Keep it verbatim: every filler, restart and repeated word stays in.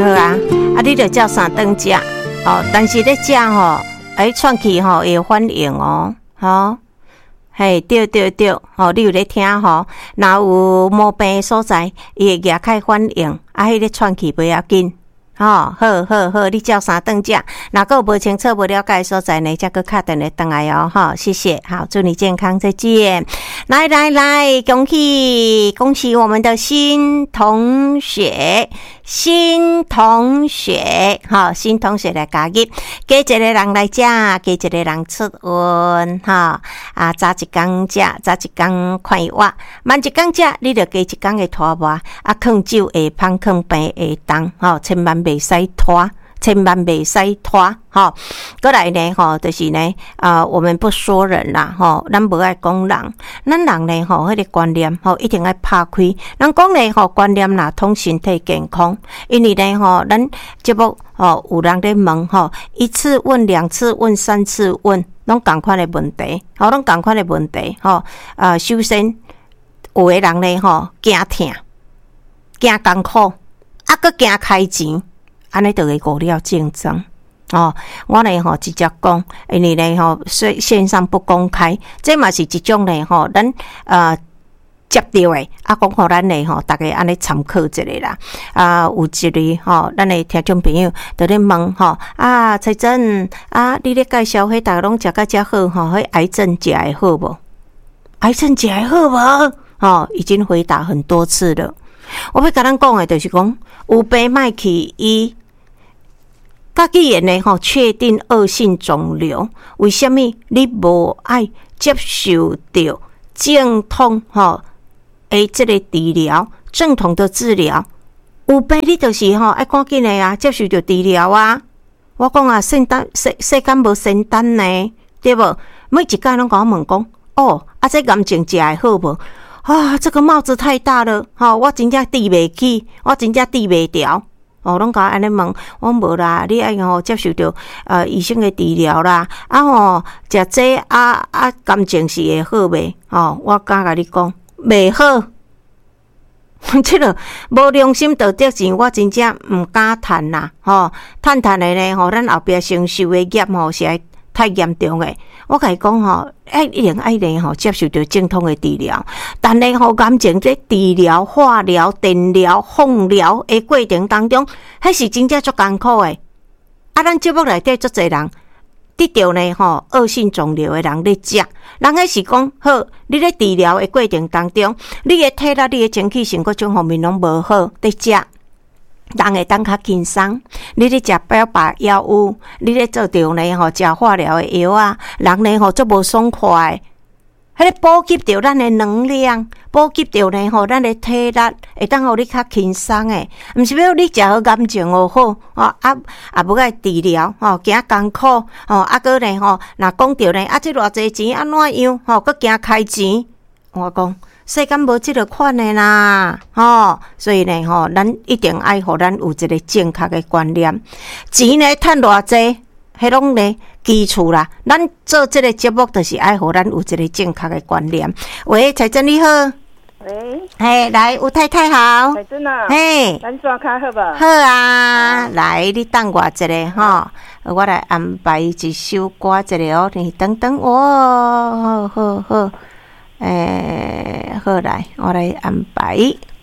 好啊，啊，你着照三顿食，哦，但是咧食吼，哎，串起吼会有反应哦，吼，嘿，对对对，吼，你有咧听吼，若有毛病所在，伊会牙开反应，啊，迄个串起不要紧。哦，好好好，你照三顿食，若个无清楚、无了解的所在呢，则个敲电话转来哦，哈，谢谢，好，祝你健康，再见。来来来，恭喜恭喜我们的新同学，新同学，哈，新同学来加入，加一个人来食，加一个人出运，哈，啊，早一工食，早一工看伊活，慢一工食，你着加一工的拖磨，啊，放酒下芳，放病下重，吼，千万袂使拖，千万袂使拖，吼。过来呢，吼，就是呢，啊、呃，我们不说人啦，吼，咱无爱讲人，咱人呢，吼，迄、那个观念，吼，一定要拍开。咱讲呢，吼，观念啦，通身体健康，因为呢，吼，咱节目，吼，有人咧问，吼，一次问、两次问、三次问，拢同款的问题，吼，拢同款的问题，吼，啊、呃，首先有个人呢，吼，惊痛，惊艰苦，啊，搁惊开钱。安尼就会误了竞争哦。我呢吼直接讲，因为呢吼线线上不公开，这嘛是一种呢吼，咱呃接到的啊，讲互咱呢吼，大家安尼参考一下啦。啊，有一个吼，咱的听众朋友在咧问吼啊，彩珍啊，你咧介绍迄大家拢食甲遮好吼，迄癌症食会好无？癌症食会好无？哦，已经回答很多次了。我要甲咱讲的就是讲，有病莫去医。甲既然呢吼，确定恶性肿瘤，为什么你无爱接受到正统吼诶这个治疗，正统的治疗？有病你就是吼爱赶紧的啊，接受到治疗啊！我讲啊，圣诞世世间无仙丹呢，对无？每一届拢甲我问讲，哦，啊这癌症食会好无？啊，这个帽子太大了，吼、哦，我真正抵袂起，我真正抵袂调。哦，拢甲我安尼问，我无啦，你爱吼接受到呃医生的治疗啦，啊吼食这啊啊感情是会好袂？哦，我敢甲你讲，袂好。即个无良心道德钱，我真正毋敢趁啦，吼，趁趁的呢，吼，咱后壁承受的业吼是会太严重诶。我甲伊讲吼，爱一定爱呢吼接受到正统的治疗，但呢吼癌症在治疗、化疗、电疗、放疗的过程当中，迄是真正足艰苦诶。啊，咱节目内底足侪人得到呢吼恶性肿瘤的人咧食，人迄是讲好，你咧治疗的过程当中，你的体力、你的情绪性各种方面拢无好，咧食。人会当较轻松，你咧食标靶药物，你咧做着呢吼食化疗的药啊，人呢吼足无爽快。迄个补给着咱的能量，补给着呢吼咱的体力，会当互你较轻松诶。毋是要你食好癌症哦好，哦啊啊要爱治疗吼，惊艰苦吼，啊个呢吼，若讲着呢啊，这偌济钱安怎样吼，佮惊开钱，我讲。世间无即个款的啦，吼、哦，所以呢，吼，咱一定爱互咱有一个正确的观念。钱呢，趁偌济，迄拢呢基础啦。咱做即个节目，就是爱互咱有一个正确的观念。喂，彩珍你好。 喂。 嘿，来，吴太太好。 彩珍啊。 嘿。 咱刷卡好吧？ 好啊，啊来，你等我一下吼，我来安排一首歌一下哦，你等等我，好好好。诶、欸，好来，我来安排。